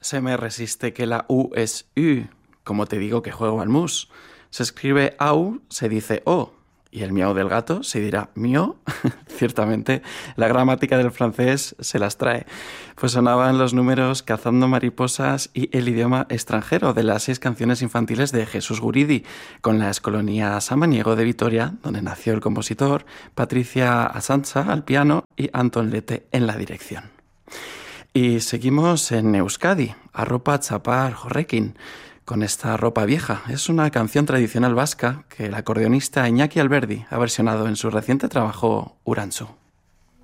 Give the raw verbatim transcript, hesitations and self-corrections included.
Se me resiste que la U es U, como te digo que juego al mus. Se escribe au, se dice o, y el miau del gato se dirá mio. Ciertamente, la gramática del francés se las trae. Pues sonaban los números Cazando mariposas y el idioma extranjero de las seis canciones infantiles de Jesús Guridi, con la Escolanía Samaniego de Vitoria, donde nació el compositor, Patricia Asanza al piano y Anton Lete en la dirección. Y seguimos en Euskadi, Arropa Txapar Horrekin, con esta ropa vieja. Es una canción tradicional vasca que el acordeonista Iñaki Alberdi ha versionado en su reciente trabajo Urantzu.